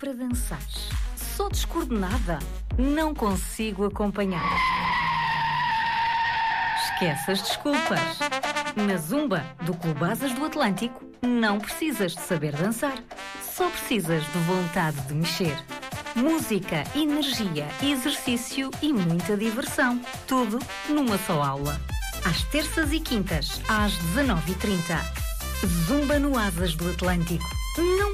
para dançar. Sou descoordenada. Não consigo acompanhar. Esquece as desculpas. Na Zumba do Clube Asas do Atlântico, não precisas de saber dançar. Só precisas de vontade de mexer. Música, energia, exercício e muita diversão. Tudo numa só aula. Às terças e quintas, às 19h30. Zumba no Asas do Atlântico. Não